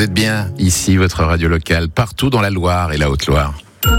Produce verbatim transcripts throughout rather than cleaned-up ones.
êtes bien ici, votre radio locale, partout dans la Loire et la Haute-Loire.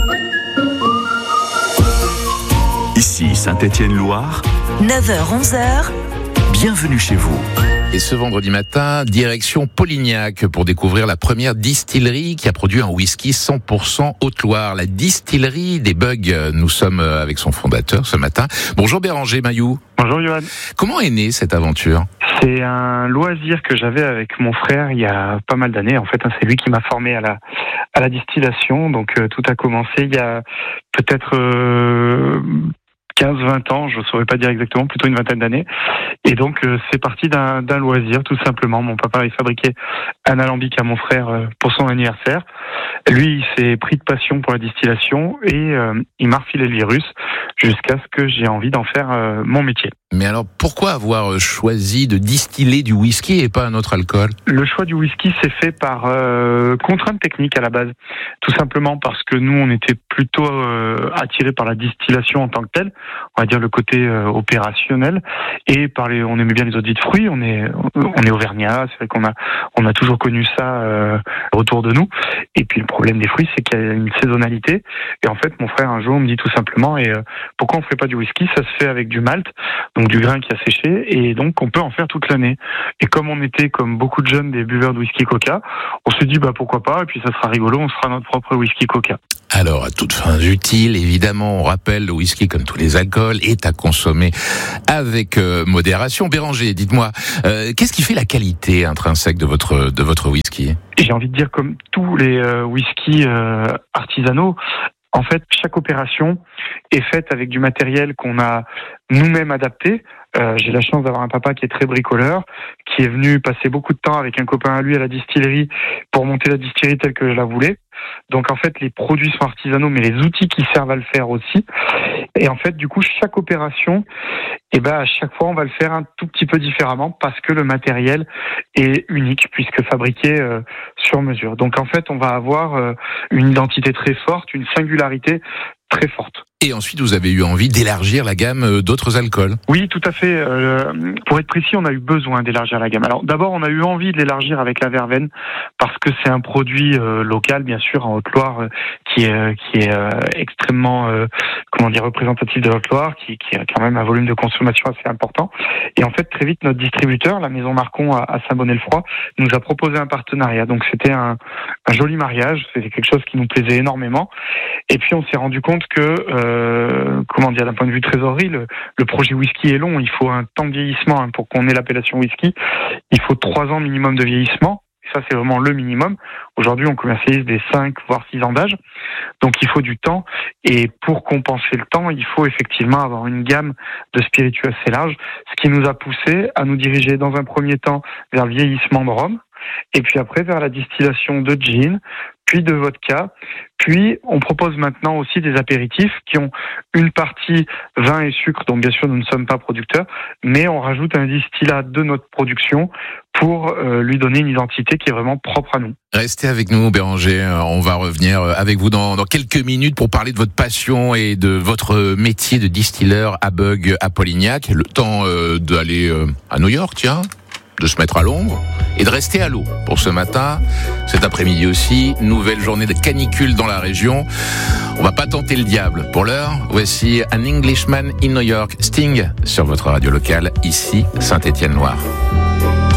Ici Saint-Étienne-Loire, neuf heures onze heures. Bienvenue chez vous. Et ce vendredi matin, direction Polignac pour découvrir la première distillerie qui a produit un whisky cent pour cent Haute-Loire, la distillerie des Bugs. Nous sommes avec son fondateur ce matin. Bonjour Béranger Mailloux. Bonjour Johan. Comment est née cette aventure ? C'est un loisir que j'avais avec mon frère il y a pas mal d'années. En fait, c'est lui qui m'a formé à la à la distillation. Donc euh, tout a commencé il y a peut-être euh, quinze vingt ans, je ne saurais pas dire exactement, plutôt une vingtaine d'années. Et donc, euh, c'est parti d'un, d'un loisir, tout simplement. Mon papa, il fabriquait un alambic à mon frère euh, pour son anniversaire. Lui, il s'est pris de passion pour la distillation et euh, il m'a refilé le virus jusqu'à ce que j'ai envie d'en faire euh, mon métier. Mais alors, pourquoi avoir choisi de distiller du whisky et pas un autre alcool ? Le choix du whisky s'est fait par euh, contrainte technique à la base. Tout simplement parce que nous, on était plutôt euh, attirés par la distillation en tant que telle, on va dire le côté euh, opérationnel, et par les, on aimait bien les eaux de vie de fruits, on est, on est auvergnat, c'est vrai qu'on a, on a toujours connu ça euh, autour de nous. Et puis le problème des fruits, c'est qu'il y a une saisonnalité. Et en fait, mon frère un jour me dit tout simplement, et euh, pourquoi on fait pas du whisky ? Ça se fait avec du malt, donc du grain qui a séché, et donc on peut en faire toute l'année. Et comme on était, comme beaucoup de jeunes, des buveurs de whisky coca, on s'est dit bah pourquoi pas, et puis ça sera rigolo, on sera notre propre whisky coca. Alors, à toutes fins utiles, évidemment, on rappelle, le whisky, comme tous les alcools, est à consommer avec euh, modération. Béranger, dites-moi, euh, qu'est-ce qui fait la qualité intrinsèque de votre de votre whisky ? J'ai envie de dire, comme tous les euh, whiskies euh, artisanaux, en fait, chaque opération est faite avec du matériel qu'on a nous-mêmes adapté. Euh, j'ai la chance d'avoir un papa qui est très bricoleur, qui est venu passer beaucoup de temps avec un copain à lui à la distillerie pour monter la distillerie telle que je la voulais. Donc en fait, les produits sont artisanaux, mais les outils qui servent à le faire aussi. Et en fait, du coup, chaque opération, eh ben, à chaque fois, on va le faire un tout petit peu différemment parce que le matériel est unique puisque fabriqué euh, sur mesure. Donc en fait, on va avoir euh, une identité très forte, une singularité très forte. Et ensuite, vous avez eu envie d'élargir la gamme d'autres alcools ? Oui, tout à fait. Euh, pour être précis, on a eu besoin d'élargir la gamme. Alors d'abord, on a eu envie de l'élargir avec la verveine parce que c'est un produit euh, local, bien sûr, en Haute-Loire, euh, qui est euh, qui est euh, extrêmement, euh, comment dire, représentatif de Haute-Loire, qui, qui a quand même un volume de consommation assez important. Et en fait, très vite, notre distributeur, la Maison Marcon à, à Saint-Bonnet-le-Froid, nous a proposé un partenariat. Donc c'était un, un joli mariage. C'était quelque chose qui nous plaisait énormément. Et puis on s'est rendu compte que euh, Euh, comment dire, d'un point de vue trésorerie, le, le projet whisky est long. Il faut un temps de vieillissement hein, pour qu'on ait l'appellation whisky. Il faut trois ans minimum de vieillissement. Et ça, c'est vraiment le minimum. Aujourd'hui, on commercialise des cinq voire six ans d'âge. Donc, il faut du temps. Et pour compenser le temps, il faut effectivement avoir une gamme de spiritueux assez large. Ce qui nous a poussé à nous diriger dans un premier temps vers le vieillissement de rhum. Et puis après, vers la distillation de gin, puis de vodka. Puis, on propose maintenant aussi des apéritifs qui ont une partie vin et sucre, donc bien sûr, nous ne sommes pas producteurs, mais on rajoute un distillat de notre production pour euh, lui donner une identité qui est vraiment propre à nous. Restez avec nous, Béranger. On va revenir avec vous dans, dans quelques minutes pour parler de votre passion et de votre métier de distilleur à Bug à Polignac. Le temps euh, d'aller euh, à New York, tiens, de se mettre à l'ombre et de rester à l'eau pour ce matin. Cet après-midi aussi, nouvelle journée de canicule dans la région. On va pas tenter le diable. Pour l'heure, voici An Englishman in New York, Sting, sur votre radio locale, ici, Saint-Étienne-Loire.